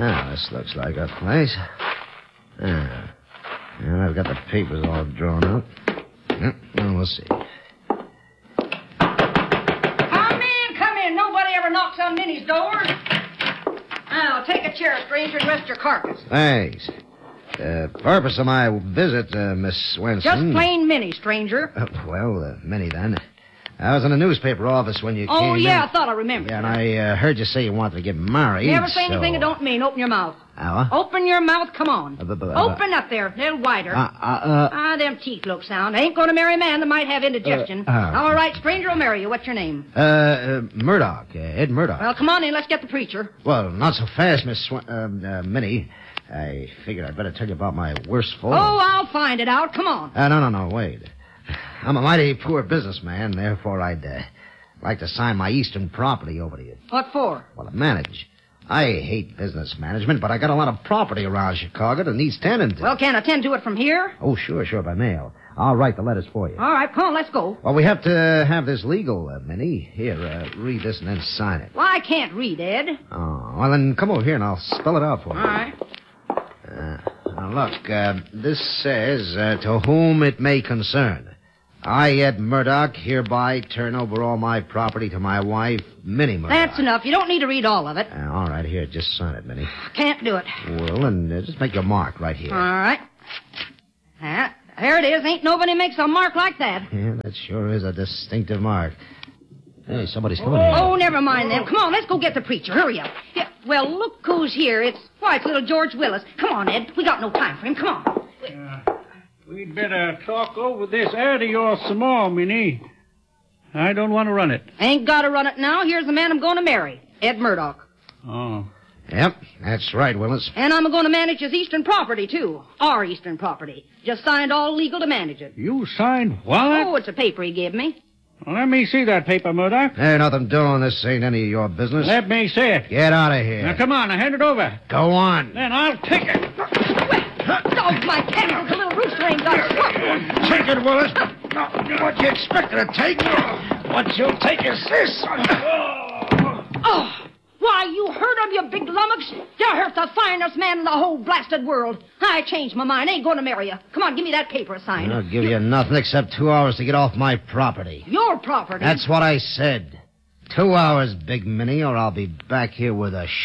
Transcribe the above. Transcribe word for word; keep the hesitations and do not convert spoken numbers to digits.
Ah, this looks like a place. Ah. And I've got the papers all drawn up. Yep, well, we'll see. Come in, come in. Nobody ever knocks on Minnie's door. Now, take a chair, stranger, and rest your carcass. Thanks. The purpose of my visit, uh, Miss Swenson... Just plain Minnie, stranger. Uh, well, uh, Minnie, then. I was in the newspaper office when you oh, came Oh, yeah, in. I thought I remembered. Yeah, and I uh, heard you say you wanted to get married. Never say so... anything that don't mean. Open your mouth. Uh, Open your mouth, come on. Uh, bu- bu- uh, Open up there, a little wider. Uh, uh, uh, ah, them teeth look sound. I ain't going to marry a man that might have indigestion. Uh, uh, All right, stranger will marry you. What's your name? uh, uh Murdoch, uh, Ed Murdoch. Well, come on in. Let's get the preacher. Well, not so fast, Miss Sw- uh, uh, Minnie. I figured I'd better tell you about my worst fault. Oh, I'll find it out. Come on. Uh, no, no, no, wait. I'm a mighty poor businessman, therefore I'd uh, like to sign my eastern property over to you. What for? Well, to manage. I hate business management, but I got a lot of property around Chicago that needs tending to. Well, can I tend to it from here? Oh, sure, sure, by mail. I'll write the letters for you. All right, come on, let's go. Well, we have to have this legal, uh, Minnie. Here, uh, read this and then sign it. Well, I can't read, Ed. Oh, well, then come over here and I'll spell it out for you. All right. Uh, now, look, uh, this says, uh, to whom it may concern. I, Ed Murdoch, hereby turn over all my property to my wife, Minnie Murdoch. That's enough. You don't need to read all of it. Uh, all right, here, just sign it, Minnie. Can't do it. Well, and uh, just make your mark right here. All right. Ah, there it is. Ain't nobody makes a mark like that. Yeah, that sure is a distinctive mark. Hey, somebody's coming Oh, here. oh, never mind them. Come on, let's go get the preacher. Hurry up. Yeah, well, look who's here. It's, why, it's little George Willis. Come on, Ed. We got no time for him. Come on. Uh, we'd better talk over this ad of yours some more, Minnie. I don't want to run it. Ain't got to run it now. Here's the man I'm going to marry, Ed Murdoch. Oh. Yep, that's right, Willis. And I'm going to manage his eastern property, too. Our eastern property. Just signed all legal to manage it. You signed what? Oh, it's a paper he gave me. Well, let me see that paper, Murdoch. Hey, nothing doing. This ain't any of your business. Let me see it. Get out of here. Now, come on, now hand it over. Go on. Then I'll take it. Dog my candles, the little rooster ain't got a swap. Take it, Willis. What you expect to take? What you'll take is this. Oh, why, you hurt him, you big lummox. You hurt the finest man in the whole blasted world. I changed my mind. Ain't going to marry you. Come on, give me that paper signed. I'll give you nothing except two hours to get off my property. Your property? That's what I said. Two hours, Big Minnie, or I'll be back here with a